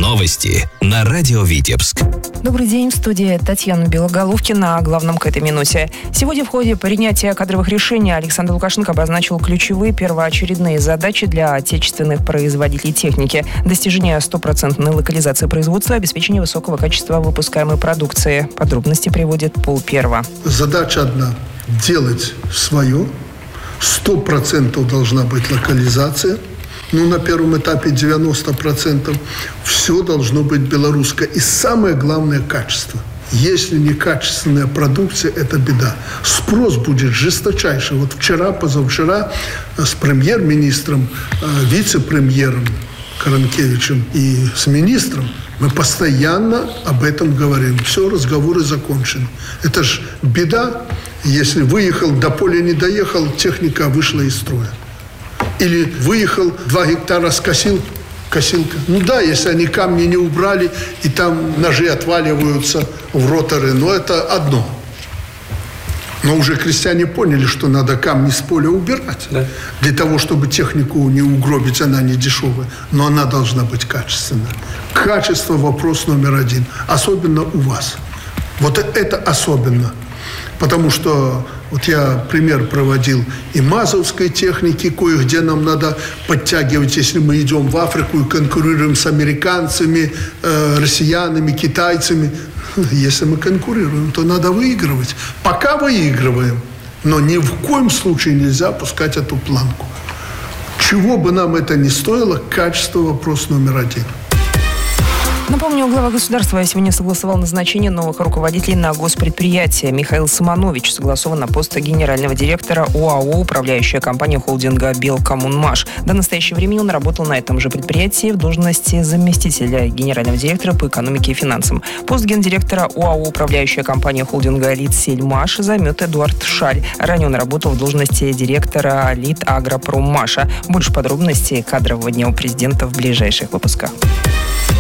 Новости на радио Витебск. Добрый день, в студии Татьяна Белоголовкина. О главном к этой минуте. Сегодня в ходе принятия кадровых решений Александр Лукашенко обозначил ключевые первоочередные задачи для отечественных производителей техники. Достижение 100% локализации производства, обеспечение высокого качества выпускаемой продукции. Подробности приводит Пол Перва. Задача одна – делать свое. 100% должна быть локализация. На первом этапе 90%. Все должно быть белорусское. И самое главное – качество. Если не качественная продукция, это беда. Спрос будет жесточайший. Вот вчера, позавчера с премьер-министром, вице-премьером Каранкевичем и с министром мы постоянно об этом говорим. Все, разговоры закончены. Это ж беда, если выехал, до поля не доехал, техника вышла из строя. Или выехал, 2 гектара скосил, косилка. Если они камни не убрали, и там ножи отваливаются в роторы, но это одно. Но уже крестьяне поняли, что надо камни с поля убирать. Да. Для того, чтобы технику не угробить, она не дешевая. Но она должна быть качественная. Качество – вопрос номер 1. Особенно у вас. Вот это особенно. Потому что вот я пример проводил и мазовской техники, кое-где нам надо подтягивать, если мы идем в Африку и конкурируем с американцами, россиянами, китайцами. Если мы конкурируем, то надо выигрывать. Пока выигрываем, но ни в коем случае нельзя опускать эту планку. Чего бы нам это ни стоило, качество – вопрос номер 1. Напомню, глава государства сегодня согласовал назначение новых руководителей на госпредприятия. Михаил Симонович согласован на пост генерального директора ОАО «Управляющая компания холдинга «Белкоммунмаш». До настоящего времени он работал на этом же предприятии в должности заместителя генерального директора по экономике и финансам. Пост гендиректора ОАО «Управляющая компания холдинга «Литсельмаш» займет Эдуард Шаль. Ранее он работал в должности директора «Литагропроммаша». Больше подробностей кадрового дня у президента в ближайших выпусках.